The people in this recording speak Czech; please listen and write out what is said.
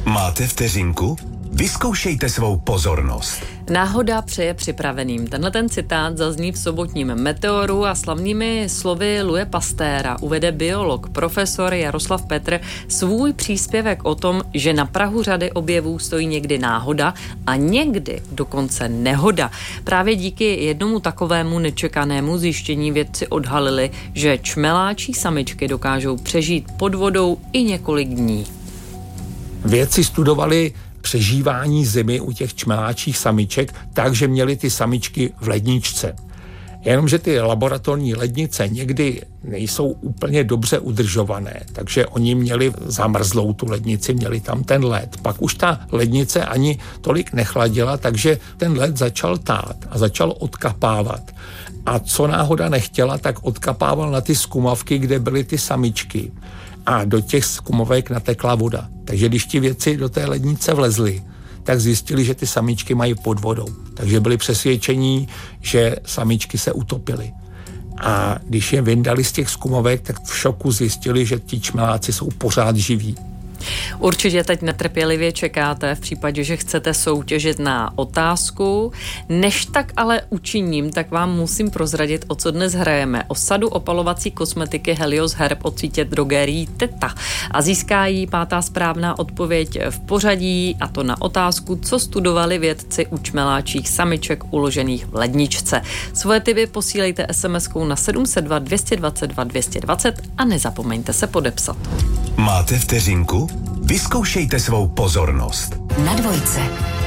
Máte vteřinku? Vyzkoušejte svou pozornost. Náhoda přeje připraveným. Tenhle ten citát zazní v sobotním Meteoru a slavnými slovy Louise Pastéra uvede biolog, profesor Jaroslav Petr svůj příspěvek o tom, že na prahu řady objevů stojí někdy náhoda a někdy dokonce nehoda. Právě díky jednomu takovému nečekanému zjištění vědci odhalili, že čmeláčí samičky dokážou přežít pod vodou i několik dní. Vědci studovali přežívání zimy u těch čmeláčích samiček tak, že měli ty samičky v ledničce. Jenomže ty laboratorní lednice někdy nejsou úplně dobře udržované, takže oni měli zamrzlou tu lednici, měli tam ten led. Pak už ta lednice ani tolik nechladila, takže ten led začal tát a začal odkapávat. A co náhoda nechtěla, tak odkapával na ty skumavky, kde byly ty samičky. A do těch skumovek natekla voda. Takže když ti vědci do té lednice vlezli, tak zjistili, že ty samičky mají pod vodou. Takže byli přesvědčení, že samičky se utopily. A když je vyndali z těch skumovek, tak v šoku zjistili, že ti čmeláci jsou pořád živí. Určitě teď netrpělivě čekáte v případě, že chcete soutěžit na otázku. Než tak ale učiním, tak vám musím prozradit, o co dnes hrajeme. O sadu opalovací kosmetiky Helios Herb od sítě drogerií Teta. A získá jí pátá správná odpověď v pořadí, a to na otázku, co studovali vědci u čmeláčích samiček uložených v ledničce. Svoje tipy posílejte SMS-kou na 702 222 220 a nezapomeňte se podepsat. Máte vteřinku? Vyzkoušejte svou pozornost. Na dvojce.